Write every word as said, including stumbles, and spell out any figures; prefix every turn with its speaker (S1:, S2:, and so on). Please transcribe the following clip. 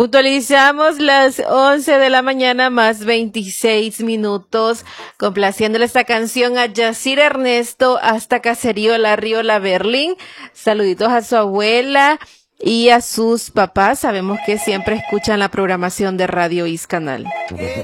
S1: Puntualizamos las once de la mañana más veintiséis minutos, complaciéndole esta canción a Yacir Ernesto hasta Caserío La Riola Berlín. Saluditos a su abuela y a sus papás. Sabemos que siempre escuchan la programación de Radio Is Canal.